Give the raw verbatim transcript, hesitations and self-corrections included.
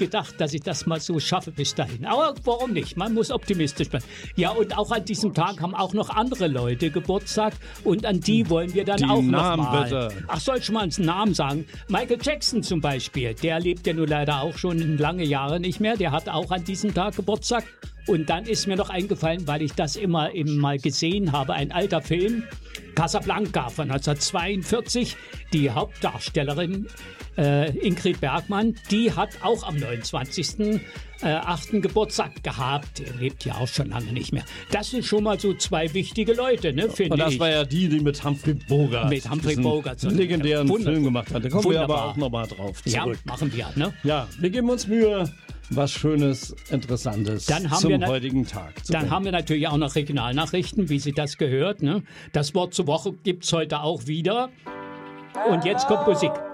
gedacht, dass ich das mal so schaffe bis dahin. Aber warum nicht? Man muss optimistisch bleiben. Ja, und auch an diesem Tag haben auch noch andere Leute Geburtstag und an die wollen wir dann die auch Namen, noch mal. bitte. Ach, soll ich mal einen Namen sagen? Michael Jackson zum Beispiel, der lebt ja nun leider auch schon lange Jahre nicht mehr. Der hat auch an diesem Tag Geburtstag. Und dann ist mir noch eingefallen, weil ich das immer eben mal gesehen habe, ein alter Film, Casablanca von neunzehnhundertzweiundvierzig. Die Hauptdarstellerin äh, Ingrid Bergman, die hat auch am neunundzwanzigsten achten Geburtstag gehabt. Er lebt ja auch schon lange nicht mehr. Das sind schon mal so zwei wichtige Leute, ne, finde ich. Und das war ja die, die mit Humphrey Bogart mit Humphrey Bogart so einen legendären Wunder- Film gemacht hat. Da kommen Wunderbar. wir aber auch nochmal drauf zurück. Ja, machen wir, ne? Ja, wir geben uns Mühe, was Schönes, Interessantes Dann haben zum wir na- heutigen Tag zu Dann bringen. haben wir natürlich auch noch Regionalnachrichten, wie sie das gehört. Ne? Das Wort zur Woche gibt es heute auch wieder. Und jetzt kommt Musik.